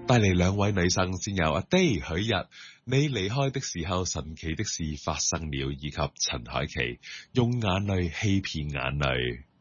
帶嚟兩位女生，先有阿 Day 許日，你離開的時候神奇的事發生了，以及陳凱琪用眼淚欺騙眼淚。